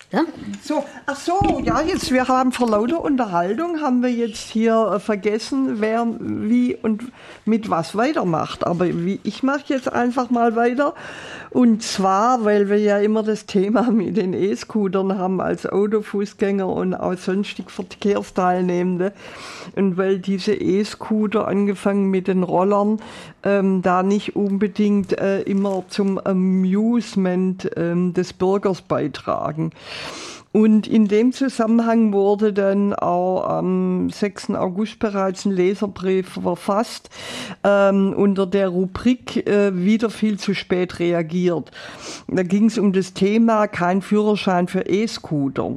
Ja? So, ach so, ja, jetzt, wir haben vor lauter Unterhaltung, haben wir jetzt hier vergessen, wer wie und mit was weitermacht. Aber ich mache jetzt einfach mal weiter. Und zwar, weil wir ja immer das Thema mit den E-Scootern haben als Autofußgänger und auch sonstig Verkehrsteilnehmende. Und weil diese E-Scooter, angefangen mit den Rollern, da nicht unbedingt immer zum Amusement des Bürgers beitragen. Und in dem Zusammenhang wurde dann auch am 6. August bereits ein Leserbrief verfasst, unter der Rubrik wieder viel zu spät reagiert. Da ging es um das Thema kein Führerschein für E-Scooter.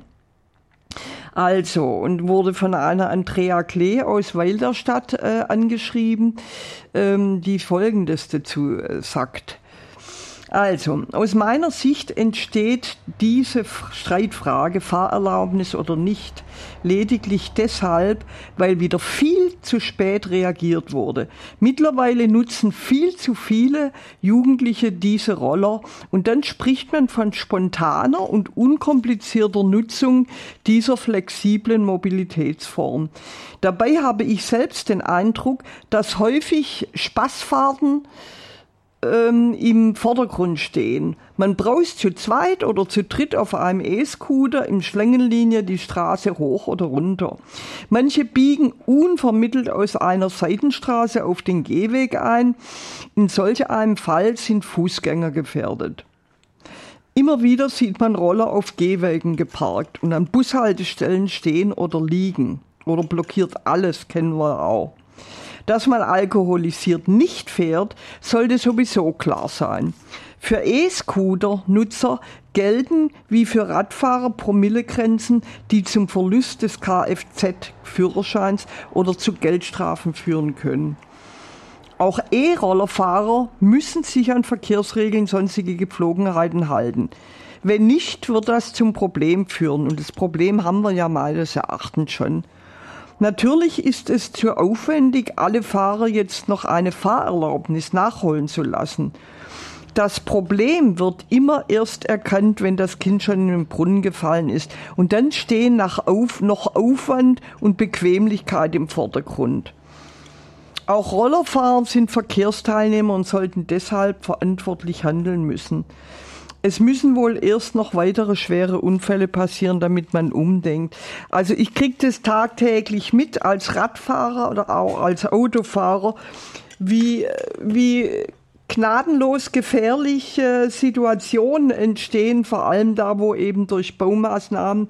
Also, und wurde von einer Andrea Klee aus Weilerstadt angeschrieben, die Folgendes dazu sagt. Also, aus meiner Sicht entsteht diese Streitfrage, Fahrerlaubnis oder nicht, lediglich deshalb, weil wieder viel zu spät reagiert wurde. Mittlerweile nutzen viel zu viele Jugendliche diese Roller und dann spricht man von spontaner und unkomplizierter Nutzung dieser flexiblen Mobilitätsform. Dabei habe ich selbst den Eindruck, dass häufig Spaßfahrten im Vordergrund stehen. Man braust zu zweit oder zu dritt auf einem E-Scooter in Schlängenlinie die Straße hoch oder runter. Manche biegen unvermittelt aus einer Seitenstraße auf den Gehweg ein. In solch einem Fall sind Fußgänger gefährdet. Immer wieder sieht man Roller auf Gehwegen geparkt und an Bushaltestellen stehen oder liegen. Oder blockiert alles, kennen wir auch. Dass man alkoholisiert nicht fährt, sollte sowieso klar sein. Für E-Scooter-Nutzer gelten wie für Radfahrer Promillegrenzen, die zum Verlust des Kfz-Führerscheins oder zu Geldstrafen führen können. Auch E-Rollerfahrer müssen sich an Verkehrsregeln, sonstige Gepflogenheiten halten. Wenn nicht, wird das zum Problem führen. Und das Problem haben wir ja meines Erachtens schon. Natürlich ist es zu aufwendig, alle Fahrer jetzt noch eine Fahrerlaubnis nachholen zu lassen. Das Problem wird immer erst erkannt, wenn das Kind schon in den Brunnen gefallen ist. Und dann stehen noch Aufwand und Bequemlichkeit im Vordergrund. Auch Rollerfahrer sind Verkehrsteilnehmer und sollten deshalb verantwortlich handeln müssen. Es müssen wohl erst noch weitere schwere Unfälle passieren, damit man umdenkt. Also ich kriege das tagtäglich mit als Radfahrer oder auch als Autofahrer, wie gnadenlos gefährliche Situationen entstehen, vor allem da, wo eben durch Baumaßnahmen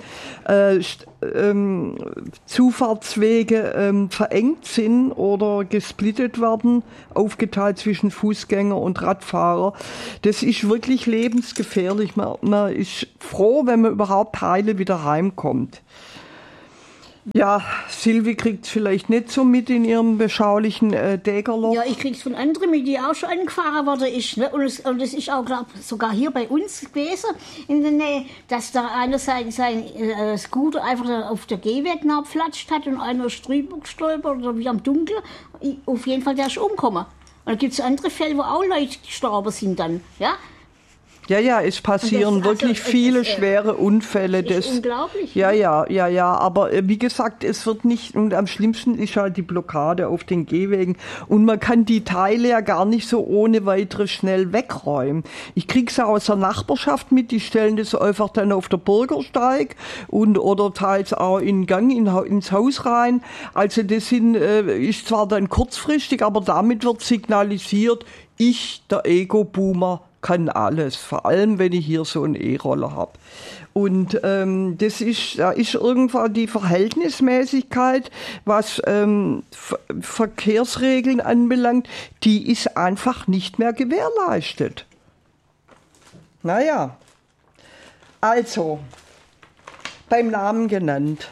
Zufahrtswege verengt sind oder gesplittet werden, aufgeteilt zwischen Fußgänger und Radfahrer. Das ist wirklich lebensgefährlich. Man ist froh, wenn man überhaupt heile wieder heimkommt. Ja, Silvi kriegt es vielleicht nicht so mit in ihrem beschaulichen Dägerloch. Ja, ich krieg's von anderen mit, die auch schon angefahren worden ist. Ne? Und das ist auch, glaube ich, sogar hier bei uns gewesen in der Nähe, dass da einer sein Scooter einfach auf der Gehweg nachgeflatscht hat und einer ist drüber gestolpert oder wie am Dunkel. Auf jeden Fall, der ist umgekommen. Und da gibt es andere Fälle, wo auch Leute gestorben sind dann, ja. Ja, es passieren wirklich viele schwere Unfälle. Das ist unglaublich. Ja, aber wie gesagt, es wird nicht, und am schlimmsten ist halt die Blockade auf den Gehwegen. Und man kann die Teile ja gar nicht so ohne weiteres schnell wegräumen. Ich krieg's ja aus der Nachbarschaft mit, die stellen das einfach dann auf der Bürgersteig oder teils auch in Gang ins Haus rein. Also das ist zwar dann kurzfristig, aber damit wird signalisiert, ich, der Ego-Boomer, kann alles, vor allem wenn ich hier so einen E-Roller habe. Und da ist irgendwann die Verhältnismäßigkeit, was Verkehrsregeln anbelangt, die ist einfach nicht mehr gewährleistet. Naja, also, beim Namen genannt.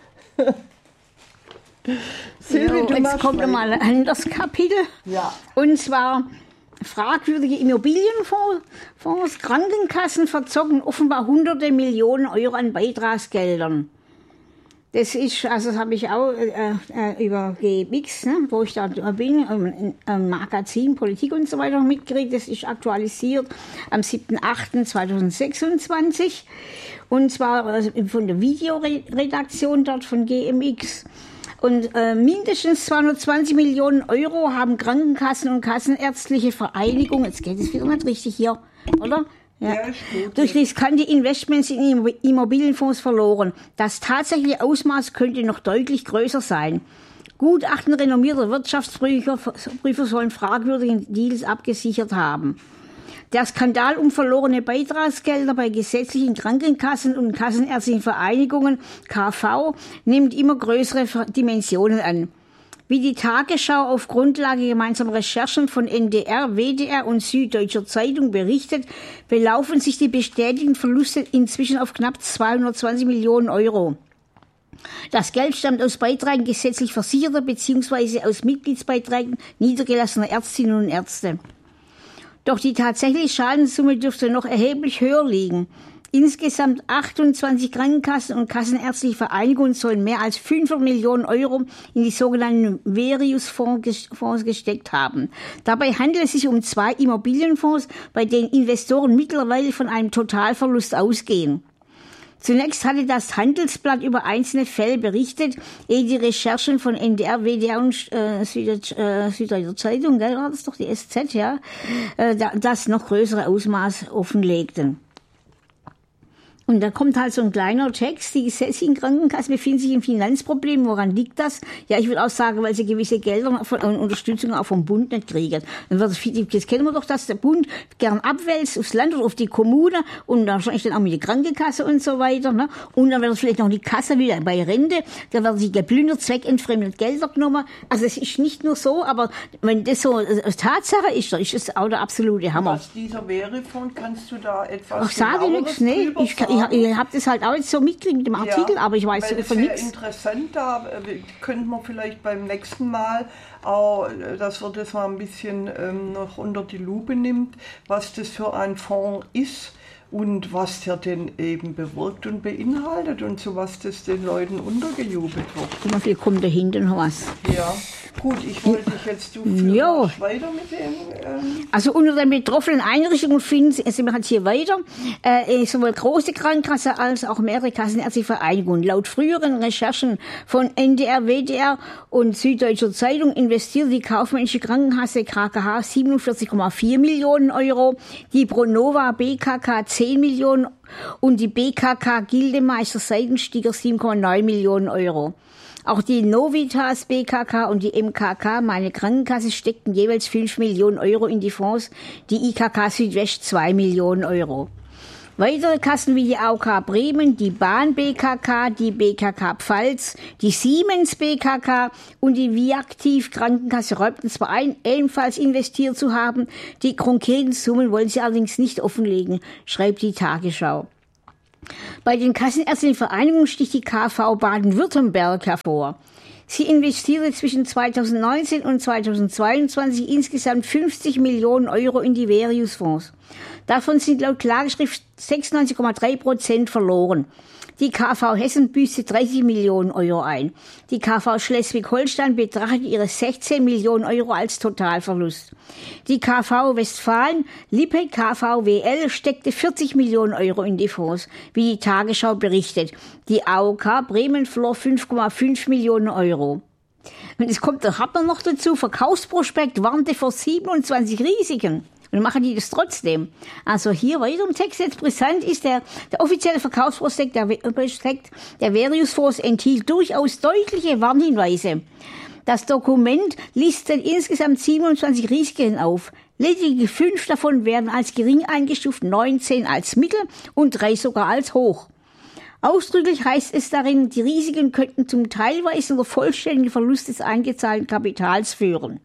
Silvi, jetzt kommt nochmal ein anderes Kapitel. Ja. Und zwar fragwürdige Immobilienfonds, Krankenkassen verzocken offenbar hunderte Millionen Euro an Beitragsgeldern. Das ist, also das habe ich auch über GMX, ne, wo ich da bin, im Magazin Politik und so weiter mitgekriegt. Das ist aktualisiert am 7.8.2026. und zwar von der Videoredaktion dort von GMX. Und mindestens 220 Millionen Euro haben Krankenkassen und kassenärztliche Vereinigungen, jetzt geht es wieder nicht richtig hier, oder? Ja. Durch riskante Investments in Immobilienfonds verloren. Das tatsächliche Ausmaß könnte noch deutlich größer sein. Gutachten renommierter Wirtschaftsprüfer sollen fragwürdige Deals abgesichert haben. Der Skandal um verlorene Beitragsgelder bei gesetzlichen Krankenkassen und kassenärztlichen Vereinigungen, KV, nimmt immer größere Dimensionen an. Wie die Tagesschau auf Grundlage gemeinsamer Recherchen von NDR, WDR und Süddeutscher Zeitung berichtet, belaufen sich die bestätigten Verluste inzwischen auf knapp 220 Millionen Euro. Das Geld stammt aus Beiträgen gesetzlich Versicherter bzw. aus Mitgliedsbeiträgen niedergelassener Ärztinnen und Ärzte. Doch die tatsächliche Schadenssumme dürfte noch erheblich höher liegen. Insgesamt 28 Krankenkassen und kassenärztliche Vereinigungen sollen mehr als 500 Millionen Euro in die sogenannten Varius-Fonds gesteckt haben. Dabei handelt es sich um 2 Immobilienfonds, bei denen Investoren mittlerweile von einem Totalverlust ausgehen. Zunächst hatte das Handelsblatt über einzelne Fälle berichtet, ehe die Recherchen von NDR, WDR und Süddeutscher Zeitung, gell, war das doch die SZ, ja, das noch größere Ausmaß offenlegten. Und da kommt halt so ein kleiner Text, die gesetzlichen Krankenkassen befinden sich in Finanzproblemen. Woran liegt das? Ja, ich würde auch sagen, weil sie gewisse Gelder und Unterstützung auch vom Bund nicht kriegen. Dann wird das kennen wir doch, dass der Bund gern abwälzt aufs Land oder auf die Kommune und wahrscheinlich dann auch mit der Krankenkasse und so weiter. Ne? Und dann wird vielleicht noch die Kasse wieder bei Rente, da werden sie geplündert, zweckentfremdet Gelder genommen. Also es ist nicht nur so, aber wenn das so Tatsache ist, dann ist das auch der absolute Hammer. Was dieser Verifond, kannst du da etwas ich sage nichts, nee, ich habe das halt auch jetzt so mitgekriegt mit dem Artikel, aber ich weiß von nichts. Interessant, da könnte man vielleicht beim nächsten Mal auch, dass wir das mal ein bisschen noch unter die Lupe nimmt, was das für ein Fonds ist und was der denn eben bewirkt und beinhaltet und so was das den Leuten untergejubelt wird. Immer viel kommt dahinter noch was. Ja, gut, ich wollte dich jetzt weiter mit dem... Also unter den betroffenen Einrichtungen finden Sie, also man hat hier weiter, sowohl große Krankenkassen als auch mehrere kassenärztliche Vereinigungen. Laut früheren Recherchen von NDR, WDR und Süddeutscher Zeitung investierte die kaufmännische Krankenkasse KKH 47,4 Millionen Euro, die Pronova BKK 10 Millionen und die BKK Gildemeister Seidensticker 7,9 Millionen Euro. Auch die Novitas BKK und die MKK, meine Krankenkasse, steckten jeweils 5 Millionen Euro in die Fonds, die IKK Südwest 2 Millionen Euro. Weitere Kassen wie die AOK Bremen, die Bahn BKK, die BKK Pfalz, die Siemens BKK und die Viaktiv Krankenkasse räumten zwar ein, ebenfalls investiert zu haben, die konkreten Summen wollen sie allerdings nicht offenlegen, schreibt die Tagesschau. Bei den kassenärztlichen Vereinigungen sticht die KV Baden-Württemberg hervor. Sie investierte zwischen 2019 und 2022 insgesamt 50 Millionen Euro in die Varius-Fonds. Davon sind laut Klageschrift 96,3% verloren. Die KV Hessen büßte 30 Millionen Euro ein. Die KV Schleswig-Holstein betrachtet ihre 16 Millionen Euro als Totalverlust. Die KV Westfalen, Lippe KVWL, steckte 40 Millionen Euro in die Fonds, wie die Tagesschau berichtet. Die AOK Bremen verlor 5,5 Millionen Euro. Und es kommt der Hartner noch dazu, Verkaufsprospekt warnte vor 27 Risiken. Und machen die das trotzdem. Also hier weiter im Text jetzt brisant ist der offizielle Verkaufsprospekt der Varius-Fonds enthielt durchaus deutliche Warnhinweise. Das Dokument listet insgesamt 27 Risiken auf. Lediglich 5 davon werden als gering eingestuft, 19 als mittel und 3 sogar als hoch. Ausdrücklich heißt es darin, die Risiken könnten zum teilweisen oder vollständigen Verlust des eingezahlten Kapitals führen.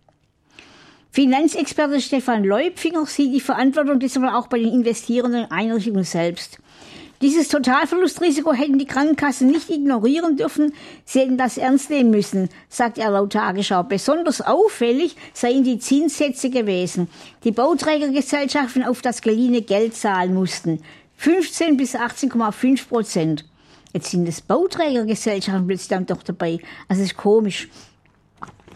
Finanzexperte Stefan Leupfinger sieht die Verantwortung diesmal auch bei den investierenden Einrichtungen selbst. Dieses Totalverlustrisiko hätten die Krankenkassen nicht ignorieren dürfen, sie hätten das ernst nehmen müssen, sagt er laut Tagesschau. Besonders auffällig seien die Zinssätze gewesen, die Bauträgergesellschaften auf das geliehene Geld zahlen mussten. 15 bis 18,5%. Jetzt sind es Bauträgergesellschaften plötzlich dann doch dabei. Also das ist komisch.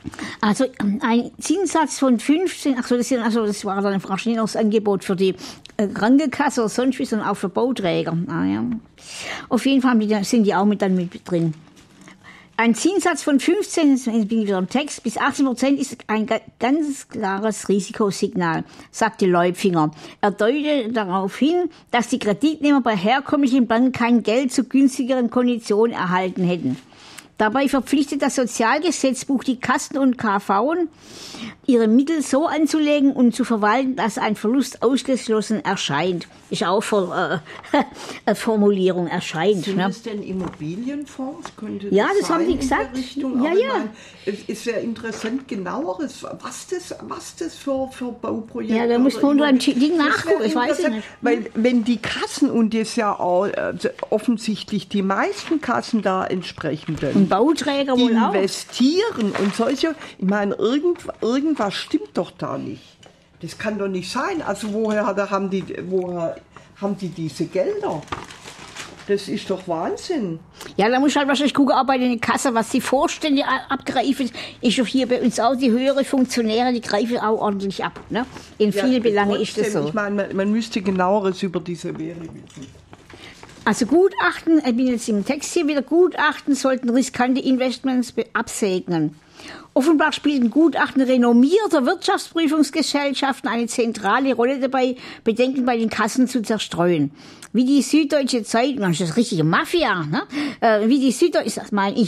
Also ein Zinssatz von 15, das war dann ein Angebot für die Krankenkasse oder sonst wie, sondern auch für Bauträger. Ja. Auf jeden Fall sind die auch mit drin. Ein Zinssatz von 15, jetzt bin ich wieder im Text, bis 18% ist ein ganz klares Risikosignal, sagte Leupfinger. Er deutete darauf hin, dass die Kreditnehmer bei herkömmlichen Banken kein Geld zu günstigeren Konditionen erhalten hätten. Dabei verpflichtet das Sozialgesetzbuch die Kassen und KVen, ihre Mittel so anzulegen und zu verwalten, dass ein Verlust ausgeschlossen erscheint. Ist auch Formulierung erscheint. Sind das denn Immobilienfonds? Könnte das ja, das sein haben die gesagt. Ja, ja. Es ist sehr interessant, genaueres, was das für Bauprojekte. Ja, da muss man unter einem Ding nachgucken, ich weiß es nicht. Weil wenn die Kassen, und das ja auch offensichtlich die meisten Kassen da entsprechenden Bauträger wohl auch investieren und solche, ich meine, irgendwas stimmt doch da nicht. Das kann doch nicht sein. Also woher haben die diese Gelder? Das ist doch Wahnsinn. Ja, da muss ich halt wahrscheinlich gucken, auch bei den Kassen, was die Vorstände abgreifen. Ist doch hier bei uns auch die höhere Funktionäre, die greifen auch ordentlich ab. Ne? In vielen Belangen ist das so. Ich meine, man müsste genaueres über diese Währung wissen. Also Gutachten, ich bin jetzt im Text hier wieder, Gutachten sollten riskante Investments absegnen. Offenbar spielten Gutachten renommierter Wirtschaftsprüfungsgesellschaften eine zentrale Rolle dabei, Bedenken bei den Kassen zu zerstreuen. Wie die Süddeutsche Zeitung, das ist richtige Mafia, ne? Wie die Süddeutsche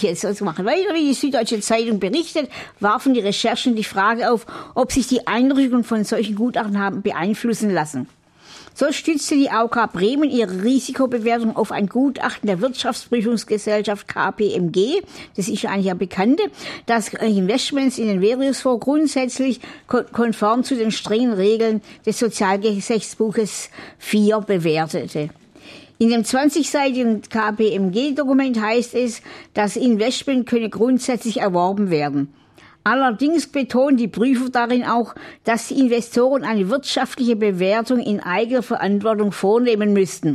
Zeitung berichtet, warfen die Recherchen die Frage auf, ob sich die Einrückung von solchen Gutachten haben beeinflussen lassen. So stützte die AOK Bremen ihre Risikobewertung auf ein Gutachten der Wirtschaftsprüfungsgesellschaft KPMG, das ist eigentlich ja bekannte, dass Investments in den Währungsfonds grundsätzlich konform zu den strengen Regeln des Sozialgesetzbuches 4 bewertete. In dem 20-seitigen KPMG-Dokument heißt es, das Investment könne grundsätzlich erworben werden. Allerdings betonen die Prüfer darin auch, dass die Investoren eine wirtschaftliche Bewertung in eigener Verantwortung vornehmen müssten.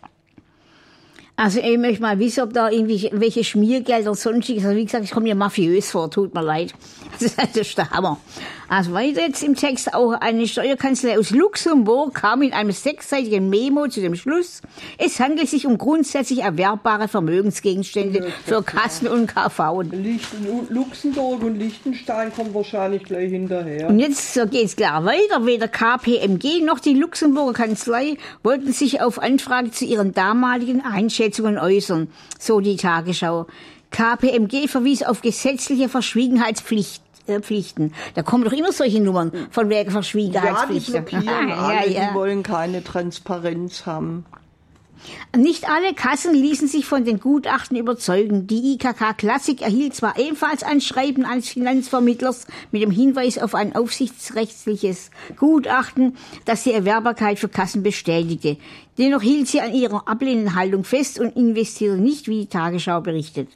Also ich möchte mal wissen, ob da irgendwelche Schmiergelder sonstiges, also wie gesagt, ich komme mir mafiös vor, tut mir leid. Das ist der Hammer. Also weiter jetzt im Text auch eine Steuerkanzlei aus Luxemburg kam in einem 6-seitigen Memo zu dem Schluss, es handelt sich um grundsätzlich erwerbbare Vermögensgegenstände für Kassen und KV. Luxemburg und Liechtenstein kommen wahrscheinlich gleich hinterher. Und jetzt geht's klar weiter. Weder KPMG noch die Luxemburger Kanzlei wollten sich auf Anfrage zu ihren damaligen Einschätzungen äußern, so die Tagesschau. KPMG verwies auf gesetzliche Verschwiegenheitspflichten. Da kommen doch immer solche Nummern von wegen Verschwiegenheitspflichten. Ja, die blockieren alle, die wollen keine Transparenz haben. Nicht alle Kassen ließen sich von den Gutachten überzeugen. Die IKK Klassik erhielt zwar ebenfalls ein Schreiben eines Finanzvermittlers mit dem Hinweis auf ein aufsichtsrechtliches Gutachten, das die Erwerbbarkeit für Kassen bestätigte. Dennoch hielt sie an ihrer ablehnenden Haltung fest und investierte nicht, wie die Tagesschau berichtet.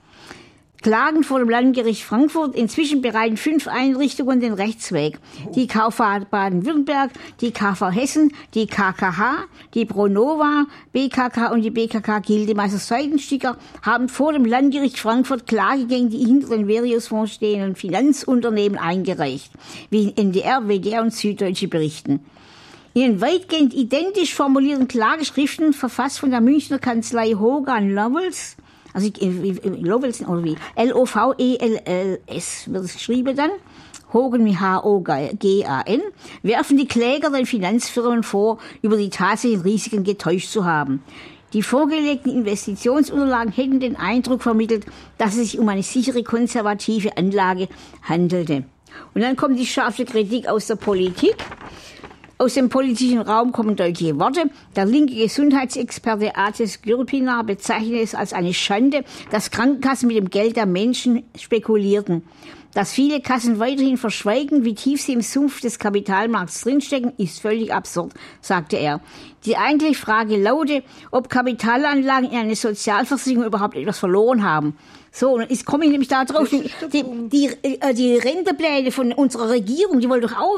Klagen vor dem Landgericht Frankfurt. Inzwischen bereiten 5 Einrichtungen den Rechtsweg. Die KV Baden-Württemberg, die KV Hessen, die KKH, die Pronova, BKK und die BKK Gildemeister Seidensticker haben vor dem Landgericht Frankfurt Klage gegen die hinter den Variusfonds stehenden Finanzunternehmen eingereicht, wie NDR, WDR und Süddeutsche berichten. In den weitgehend identisch formulierten Klageschriften, verfasst von der Münchner Kanzlei Hogan Lovells, also Lovells, oder wie? L-O-V-E-L-L-S wird es geschrieben dann. Hogan mit H-O-G-A-N, werfen die Kläger den Finanzfirmen vor, über die tatsächlichen Risiken getäuscht zu haben. Die vorgelegten Investitionsunterlagen hätten den Eindruck vermittelt, dass es sich um eine sichere konservative Anlage handelte. Und dann kommt die scharfe Kritik aus der Politik. Aus dem politischen Raum kommen deutliche Worte. Der linke Gesundheitsexperte Ates Gürpinar bezeichnet es als eine Schande, dass Krankenkassen mit dem Geld der Menschen spekulierten. Dass viele Kassen weiterhin verschweigen, wie tief sie im Sumpf des Kapitalmarkts drinstecken, ist völlig absurd, sagte er. Die eigentliche Frage lautet, ob Kapitalanlagen in eine Sozialversicherung überhaupt etwas verloren haben. So, und jetzt komme ich nämlich da drauf, die Rentepläne von unserer Regierung, die wollen doch auch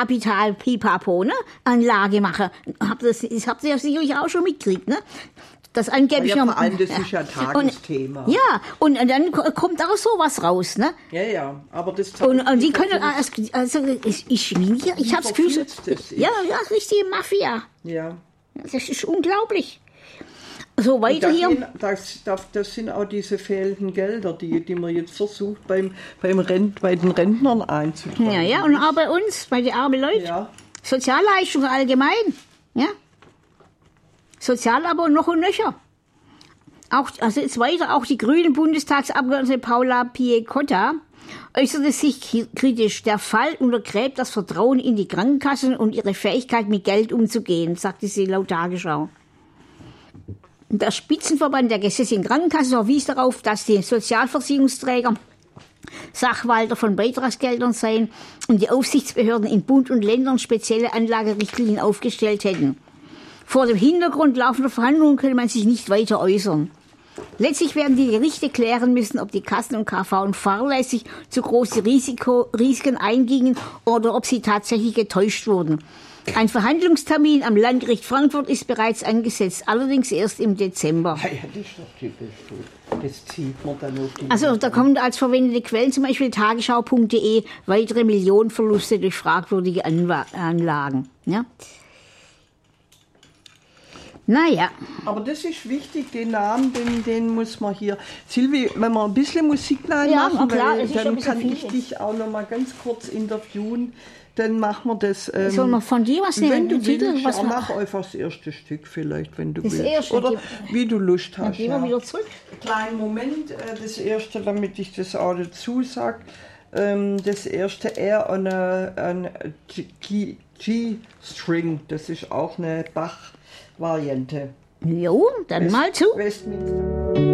Kapital, Pipapo, ne? Anlage machen. Das habt ihr ja sicherlich auch schon mitgekriegt, ne? Das angeblich Ja, noch. vor allem, das ist ja Tagesthema. Und dann kommt auch sowas raus, ne? Ja, aber das Und die können, also ich hab's Gefühl, ja, richtige Mafia. Ja. Das ist unglaublich. So weiter hier. Das sind auch diese fehlenden Gelder, die man jetzt versucht bei den Rentnern einzutragen. Ja, und auch bei uns, bei den armen Leuten. Ja. Sozialleistungen allgemein. Ja. Sozialabo noch und nöcher. Also jetzt weiter, auch die grüne Bundestagsabgeordnete Paula Piecotta äußerte sich kritisch. Der Fall untergräbt das Vertrauen in die Krankenkassen und ihre Fähigkeit, mit Geld umzugehen, sagte sie laut Tagesschau. Der Spitzenverband der gesetzlichen Krankenkassen verwies darauf, dass die Sozialversicherungsträger Sachwalter von Beitragsgeldern seien und die Aufsichtsbehörden in Bund und Ländern spezielle Anlagerichtlinien aufgestellt hätten. Vor dem Hintergrund laufender Verhandlungen könne man sich nicht weiter äußern. Letztlich werden die Gerichte klären müssen, ob die Kassen und KV fahrlässig zu große Risiken eingingen oder ob sie tatsächlich getäuscht wurden. Ein Verhandlungstermin am Landgericht Frankfurt ist bereits angesetzt, allerdings erst im Dezember. Ja, das ist doch typisch. Das zieht man dann auf die... Also da kommen als verwendete Quellen zum Beispiel tagesschau.de weitere Millionenverluste durch fragwürdige Anlagen. Ja? Naja. Aber das ist wichtig, den Namen, den muss man hier... Silvi, wenn wir ein bisschen Musik reinmachen, klar, dann kann ich dich auch noch mal ganz kurz interviewen. Dann machen wir das... Sollen wir von dir was nehmen? Wenn du Titel, willst, was mach einfach das erste Stück vielleicht, wenn du das willst. Erste, oder wie du Lust hast. Dann gehen wir wieder zurück. Kleinen Moment, das erste, damit ich das auch dazu sage. Das erste eher an G-String, das ist auch eine Bach-Variante. Jo, dann mal zu. Westminster.